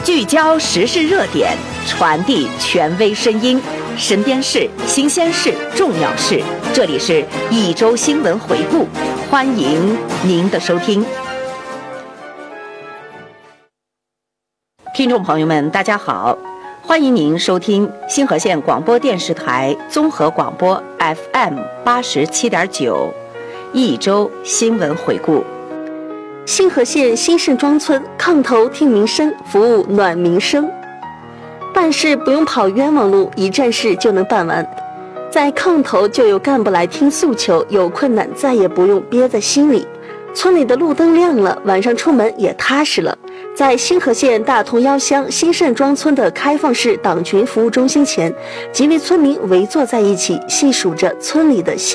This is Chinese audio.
聚焦时事热点，传递权威声音，身边事、新鲜事、重要事，这里是一周新闻回顾，欢迎您的收听。听众朋友们，大家好，欢迎您收听新河县广播电视台综合广播 FM87.9，一周新闻回顾。 新河县新盛庄村炕头听民生，服务暖民生，办事不用跑冤枉路，一站式就能办完。在炕头就有干部来听诉求，有困难再也不用憋在心里。村里的路灯亮了，晚上出门也踏实了。在新河县大同腰乡新盛庄村的开放式党群服务中心前，几位村民围坐在一起，细数着村里的